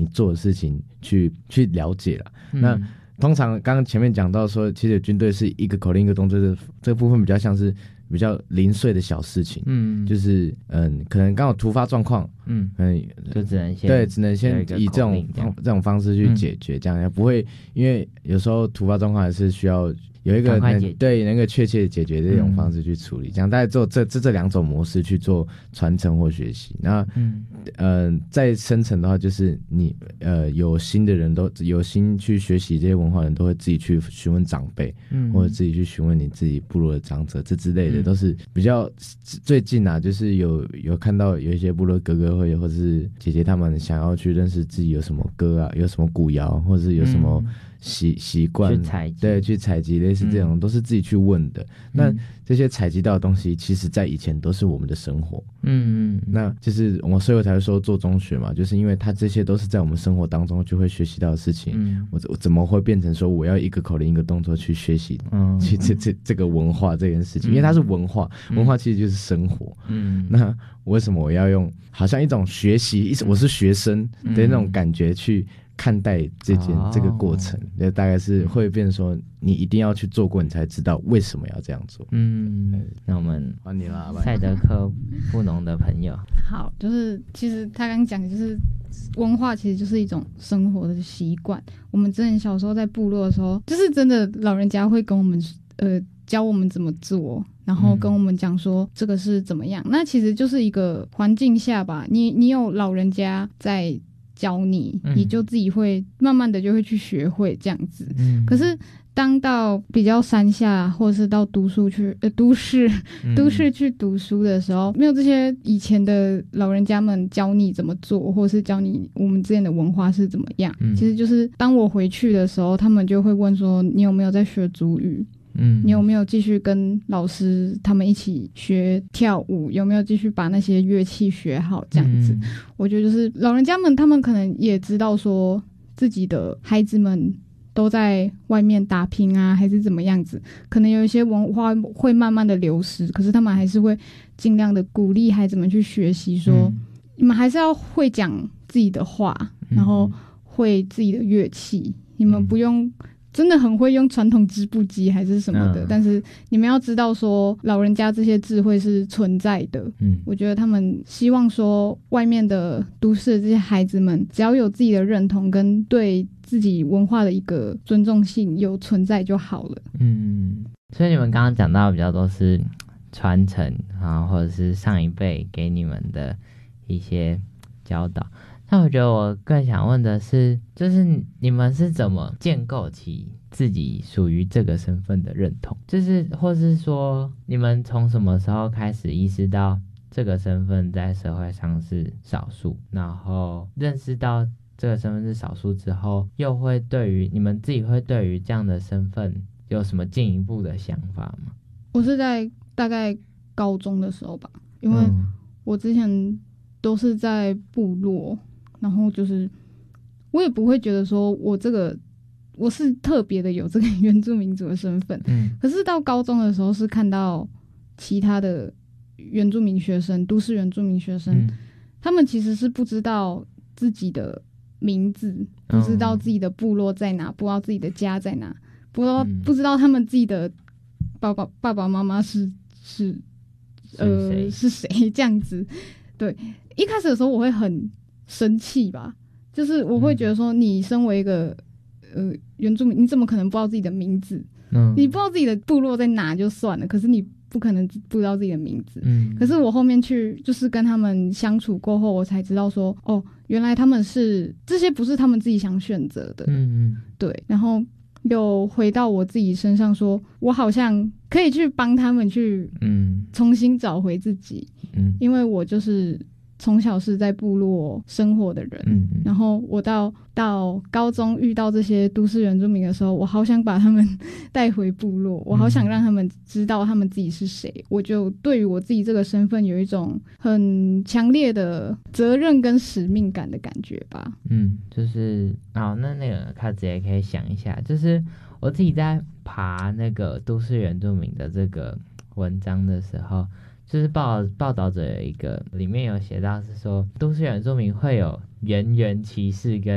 做的事情去了解啦。那通常刚刚前面讲到说，其实军队是一个口令一个动作，这个部分比较像是比较零碎的小事情，就是可能刚好突发状况， 就只能先以这种方式去解决，这样也不会，因为有时候突发状况还是需要有一个对那个确切解决这种方式去处理，这样大概做这两种模式去做传承或学习。那再深层的话，就是你有心的人都有心去学习这些文化的人，都会自己去询问长辈，或者自己去询问你自己部落的长者，这之类的都是比较最近啊，就是有看到有一些部落哥哥会或者是姐姐他们想要去认识自己有什么歌啊，有什么古谣，或者是有什么习惯，去采集类似这种，都是自己去问的。那这些采集到的东西，其实在以前都是我们的生活。那就是所以我才会说做中学嘛，就是因为它这些都是在我们生活当中就会学习到的事情。我怎么会变成说我要一个口令一个动作去学习去这个文化这件事情？因为它是文化，文化其实就是生活。那为什么我要用好像一种学习，我是学生的那种感觉去看待这个过程，大概是会变成说你一定要去做过，你才知道为什么要这样做。 那我们换你了， 赛德克布农的朋友。 好，就是其实他刚讲就是文化其实就是一种生活的习惯。我们之前小时候在部落的时候，就是真的老人家会跟我们教我们怎么做，然后跟我们讲说这个是怎么样。那其实就是一个环境下吧，你有老人家在教你，你就自己会慢慢的就会去学会这样子。可是当到比较山下或者是到都市去读书的时候，没有这些以前的老人家们教你怎么做，或者是教你我们之间的文化是怎么样。其实就是当我回去的时候，他们就会问说你有没有在学族语，你有没有继续跟老师他们一起学跳舞，有没有继续把那些乐器学好这样子。我觉得就是老人家们他们可能也知道说自己的孩子们都在外面打拼啊，还是怎么样子，可能有一些文化会慢慢的流失，可是他们还是会尽量的鼓励孩子们去学习说你们还是要会讲自己的话，然后会自己的乐器，你们不用真的很会用传统织布机还是什么的，但是你们要知道说老人家这些智慧是存在的。我觉得他们希望说外面的都市的这些孩子们只要有自己的认同跟对自己文化的一个尊重性有存在就好了。 所以你们刚刚讲到比较多是传承啊，或者是上一辈给你们的一些教导。那我觉得我更想问的是，就是你们是怎么建构起自己属于这个身份的认同，就是或是说你们从什么时候开始意识到这个身份在社会上是少数，然后认识到这个身份是少数之后，又会对于你们自己会对于这样的身份有什么进一步的想法吗？ 我是在大概高中的时候吧，因为我之前都是在部落，然后就是我也不会觉得说我是特别的有这个原住民族的身份。可是到高中的时候是看到其他的原住民学生，都市原住民学生，他们其实是不知道自己的名字，不知道自己的部落在哪，不知道自己的家在哪，不知道他们自己的爸爸妈妈是谁这样子。对，一开始的时候我会很生气吧，就是我会觉得说你身为一个原住民，你怎么可能不知道自己的名字？你不知道自己的部落在哪就算了，可是你不可能不知道自己的名字。可是我后面去就是跟他们相处过后，我才知道说哦，原来他们是这些不是他们自己想选择的。对，然后又回到我自己身上说，我好像可以去帮他们去重新找回自己。因为我就是从小是在部落生活的人，然后我到高中遇到这些都市原住民的时候，我好想把他们带回部落，我好想让他们知道他们自己是谁。我就对于我自己这个身份有一种很强烈的责任跟使命感的感觉吧。 就是那个他直接可以想一下，就是我自己在爬那个都市原住民的这个文章的时候，就是报道者有一个里面有写到是说，都市原住民会有原原歧视跟